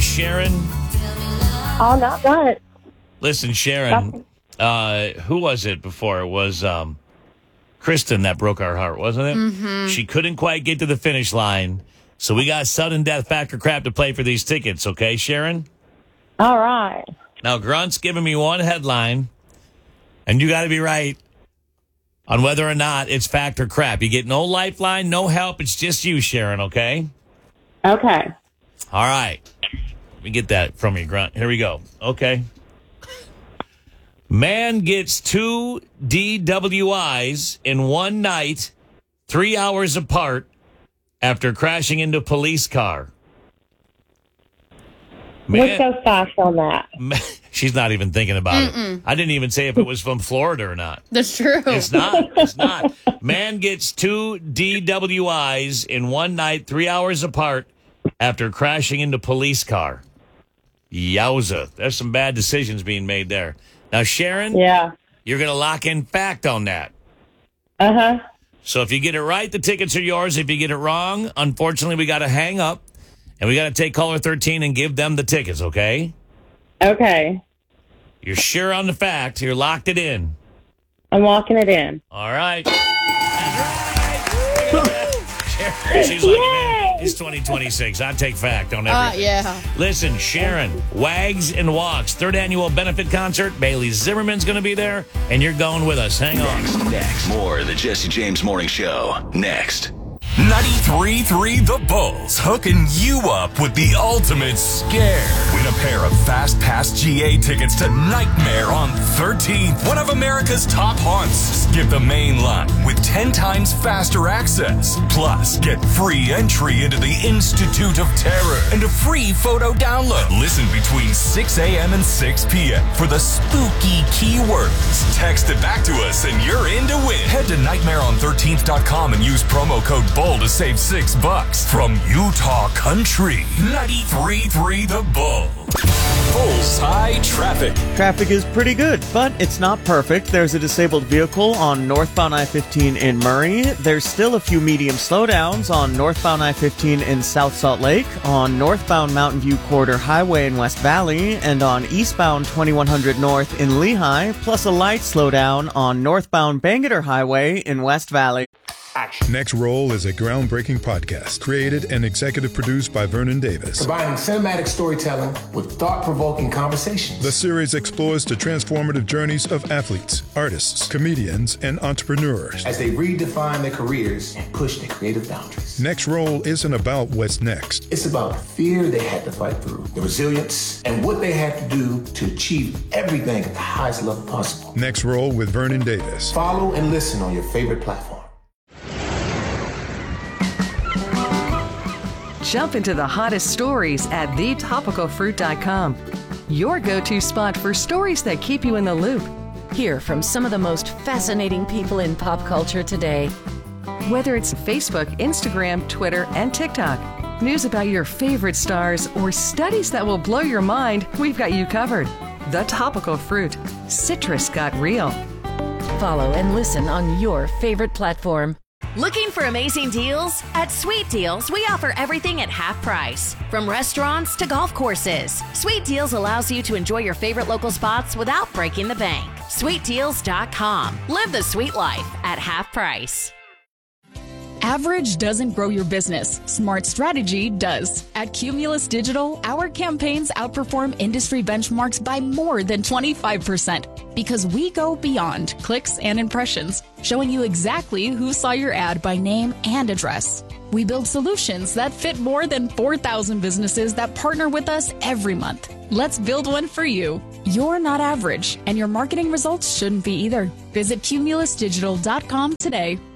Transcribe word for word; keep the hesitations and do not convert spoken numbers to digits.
Sharon? Oh, not much. Listen, Sharon, uh, who was it before? It was um, Kristen that broke our heart, wasn't it? Mm-hmm. She couldn't quite get to the finish line, so we got sudden death factor crap to play for these tickets, okay, Sharon? All right. Now, Grunt's giving me one headline, and you got to be right on whether or not it's fact or crap. You get no lifeline, no help. It's just you, Sharon, okay? Okay. All right. Let me get that from you, Grunt. Here we go. Okay. Man gets two D W Is in one night, three hours apart, after crashing into police car. Let's go fast on that. Man, she's not even thinking about Mm-mm. it. I didn't even say if it was from Florida or not. That's true. It's not. It's not. Man gets two D W Is in one night, three hours apart, after crashing into police car. Yowza. There's some bad decisions being made there. Now, Sharon, Yeah. you're going to lock in fact on that. Uh-huh. So if you get it right, the tickets are yours. If you get it wrong, unfortunately, we got to hang up, and we got to take caller thirteen and give them the tickets, okay? Okay. You're sure on the fact. You're locked it in. I'm locking it in. All right. That's right. Sharon, she's like, man, it's twenty twenty-six. I take fact on Uh, everything. yeah. Listen, Sharon, Wags and Walks, third annual benefit concert. Bailey Zimmerman's going to be there, and you're going with us. Hang on. Next, next. More of the Jesse James Morning Show. Next. ninety-three point three The Bulls, hooking you up with the ultimate scare. Win a pair of Fast Pass G A tickets to Nightmare on thirteenth, one of America's top haunts. Skip the main line with ten times faster access. Plus, get free entry into the Institute of Terror and a free photo download. Listen between six a.m. and six p.m. for the spooky keywords. Text it back to us and you're in to win. Head to nightmare on thirteenth dot com and use promo code BULL to save six bucks from Utah Country. ninety-three point three The Bull. Bullseye traffic. Traffic is pretty good, but it's not perfect. There's a disabled vehicle on northbound I fifteen in Murray. There's still a few medium slowdowns on northbound I fifteen in South Salt Lake, on northbound Mountain View Corridor Highway in West Valley, and on eastbound twenty-one hundred North in Lehigh, plus a light slowdown on northbound Bangerter Highway in West Valley. Next Roll is a groundbreaking podcast created and executive produced by Vernon Davis. Combining cinematic storytelling with thought-provoking conversations. The series explores the transformative journeys of athletes, artists, comedians, and entrepreneurs as they redefine their careers and push their creative boundaries. Next Roll isn't about what's next. It's about the fear they had to fight through, the resilience, and what they had to do to achieve everything at the highest level possible. Next Roll with Vernon Davis. Follow and listen on your favorite platform. Jump into the hottest stories at the topical fruit dot com. Your go-to spot for stories that keep you in the loop. Hear from some of the most fascinating people in pop culture today. Whether it's Facebook, Instagram, Twitter, and TikTok, news about your favorite stars, or studies that will blow your mind, we've got you covered. The Topical Fruit. Citrus got real. Follow and listen on your favorite platform. Looking for amazing deals? At Sweet Deals, we offer everything at half price. From restaurants to golf courses, Sweet Deals allows you to enjoy your favorite local spots without breaking the bank. sweet deals dot com. Live the sweet life at half price. Average doesn't grow your business. Smart strategy does. At Cumulus Digital, our campaigns outperform industry benchmarks by more than twenty-five percent because we go beyond clicks and impressions, showing you exactly who saw your ad by name and address. We build solutions that fit more than four thousand businesses that partner with us every month. Let's build one for you. You're not average, and your marketing results shouldn't be either. Visit cumulus digital dot com today.